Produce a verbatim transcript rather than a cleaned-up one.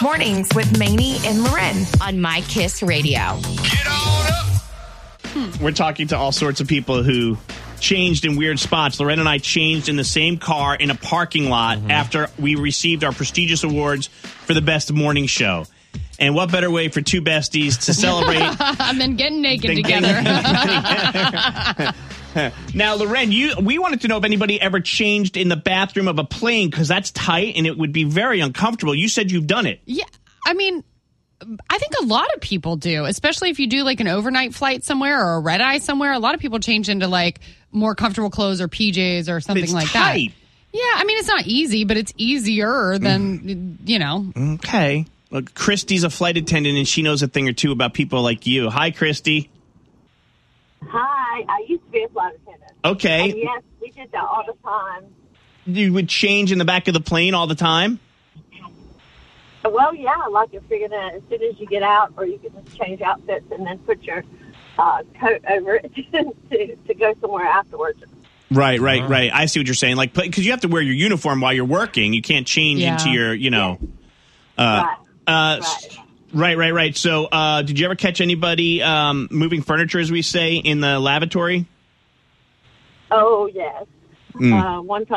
Mornings with Maney and Loren on My Kiss Radio. Get on up. We're talking to all sorts of people who changed in weird spots. Loren and I changed in the same car in a parking lot mm-hmm. after we received our prestigious awards for the best morning show. And what better way for two besties to celebrate and then getting naked than together. Getting Now, Loren, you we wanted to know if anybody ever changed in the bathroom of a plane, because that's tight and it would be very uncomfortable. You said you've done it. Yeah, I mean, I think a lot of people do, especially if you do like an overnight flight somewhere or a red eye somewhere. A lot of people change into like more comfortable clothes or P Js or something it's like tight. that. Yeah, I mean, it's not easy, but it's easier than, mm. you know. Okay. Look, Christy's a flight attendant, and she knows a thing or two about people like you. Hi, Christy. Hi, I used to be a flight attendant. Okay. And yes, we did that all the time. You would change in the back of the plane all the time? Well, yeah, like if you're gonna, as soon as you get out, or you can just change outfits and then put your uh, coat over it to to go somewhere afterwards. Right, right, right. I see what you're saying. Like, because you have to wear your uniform while you're working. You can't change yeah. into your, you know. Yeah. Uh, right. Uh, right. Right, right, right. So, uh, did you ever catch anybody um, moving furniture, as we say, in the lavatory? Oh, yes. Mm. Uh, one time.